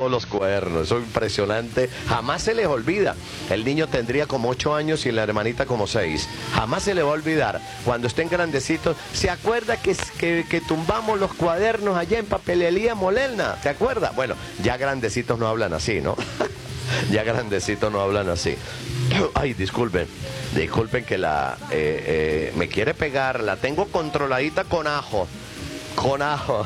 todos los cuadernos, eso es impresionante, jamás se les olvida. El niño tendría como 8 años y la hermanita como 6. Jamás se le va a olvidar, cuando estén grandecitos, ¿se acuerda que tumbamos los cuadernos allá en Papelería Molerna? ¿Se acuerda? Bueno, ya grandecitos no hablan así, ¿no? Ya grandecitos no hablan así. Ay, disculpen que me quiere pegar, la tengo controladita con ajo. Con ajo.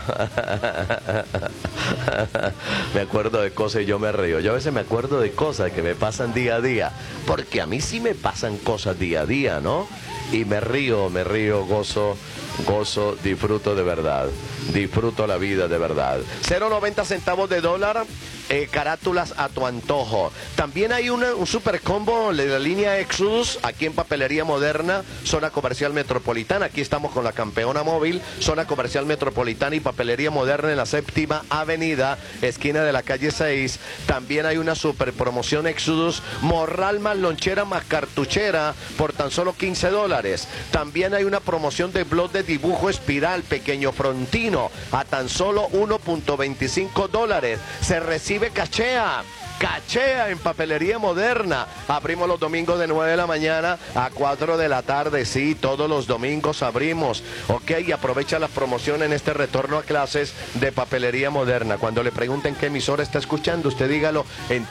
Me acuerdo de cosas y yo me río. Yo a veces me acuerdo de cosas que me pasan día a día, porque a mí sí me pasan cosas día a día, ¿no? Y me río, gozo, disfruto de verdad. Disfruto la vida de verdad. 0.90 centavos de dólar. Carátulas a tu antojo. También hay un super combo de la línea Exodus aquí en Papelería Moderna, zona comercial metropolitana. Aquí estamos con la campeona móvil, zona comercial metropolitana y Papelería Moderna en la 7ª Avenida, esquina de la calle 6. También hay una super promoción Exodus, morral más lonchera más cartuchera por tan solo $15. También hay una promoción de blog de dibujo espiral pequeño frontino a tan solo $1.25. Se recibe cachea en Papelería Moderna. Abrimos los domingos de 9 de la mañana a 4 de la tarde. Sí, todos los domingos abrimos. Ok, y aprovecha las promociones en este retorno a clases de Papelería Moderna. Cuando le pregunten qué emisora está escuchando, usted dígalo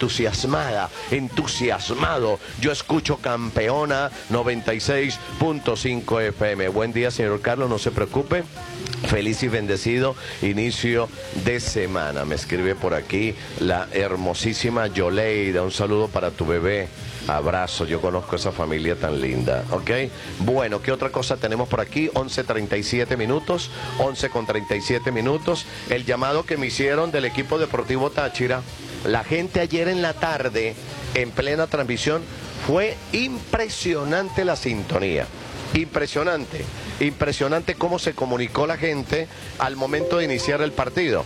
entusiasmado. Yo escucho Campeona 96.5 FM. Buen día, señor Carlos, no se preocupe. Feliz y bendecido inicio de semana. Me escribe por aquí la hermosísima Yoleida. Un saludo para tu bebé. Abrazo, yo conozco esa familia tan linda, ¿ok? Bueno, ¿qué otra cosa tenemos por aquí? 11:37 minutos, 11:37 minutos. El llamado que me hicieron del equipo deportivo Táchira. La gente ayer en la tarde, en plena transmisión, fue impresionante la sintonía. Impresionante cómo se comunicó la gente al momento de iniciar el partido.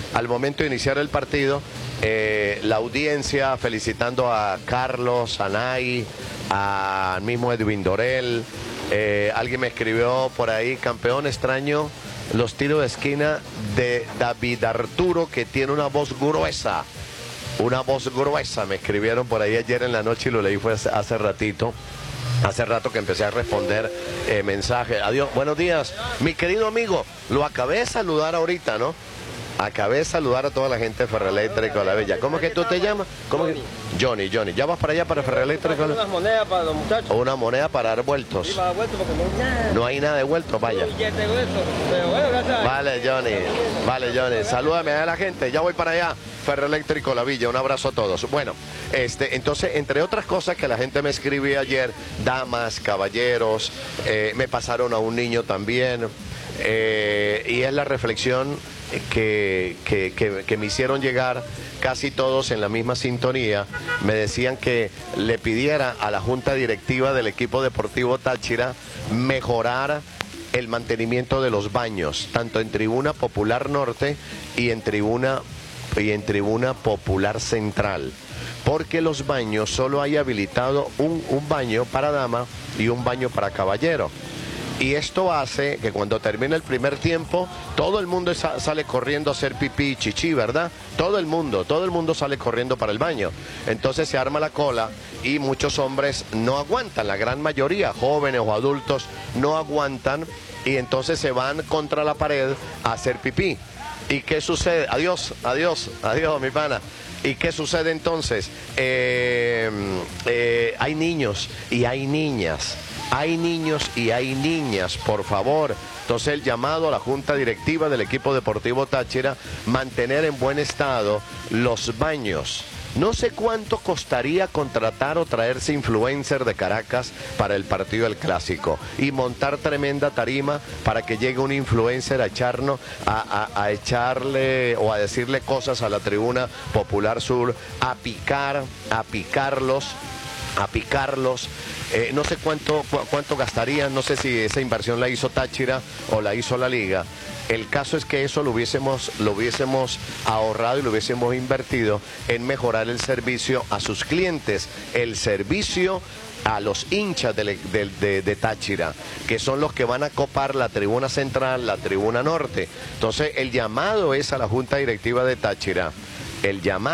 La audiencia felicitando a Carlos, a Nay, al mismo Edwin Dorel. Alguien me escribió por ahí, campeón, extraño los tiros de esquina de David Arturo, que tiene una voz gruesa. Me escribieron por ahí ayer en la noche y lo leí fue hace ratito. Hace rato que empecé a responder mensajes. Adiós, buenos días, mi querido amigo. Lo acabé de saludar ahorita, ¿no? Acabé de saludar a toda la gente de Ferroeléctrico La Bella. ¿Cómo es que tú te llamas? ¿Cómo que? Johnny. ¿Ya vas para allá, para Ferroeléctrico? Unas monedas para los muchachos. Una moneda para dar vueltos. Sí, para dar vueltos porque no hay nada. No hay nada de vueltos, vaya. Pero bueno, gracias. Vale, Johnny. Salúdame a la gente. Ya voy para allá. Ferroeléctrico La Villa. Un abrazo a todos. Bueno, entonces, entre otras cosas que la gente me escribía ayer, damas, caballeros, me pasaron a un niño también. Y es la reflexión que me hicieron llegar casi todos en la misma sintonía. Me decían que le pidiera a la junta directiva del equipo deportivo Táchira mejorar el mantenimiento de los baños, tanto en Tribuna Popular Norte y en Tribuna Popular Central, porque los baños solo hay habilitado un baño para dama y un baño para caballero. Y esto hace que cuando termina el primer tiempo, todo el mundo sale corriendo a hacer pipí y chichi, ¿verdad? Todo el mundo sale corriendo para el baño. Entonces se arma la cola y muchos hombres no aguantan, la gran mayoría, jóvenes o adultos, no aguantan y entonces se van contra la pared a hacer pipí. ¿Y qué sucede? Adiós, mi pana. ¿Y qué sucede entonces? Hay niños y hay niñas. Por favor. Entonces el llamado a la junta directiva del equipo deportivo Táchira, mantener en buen estado los baños. No sé cuánto costaría contratar o traerse influencer de Caracas para el partido del Clásico y montar tremenda tarima para que llegue un influencer a echarnos, a echarle o a decirle cosas a la Tribuna Popular Sur, a picarlos. No sé cuánto gastaría, no sé si esa inversión la hizo Táchira o la hizo la Liga. El caso es que eso lo hubiésemos ahorrado y lo hubiésemos invertido en mejorar el servicio a sus clientes, el servicio a los hinchas de Táchira, que son los que van a copar la tribuna central, la tribuna norte. Entonces el llamado es a la junta directiva de Táchira, el llamado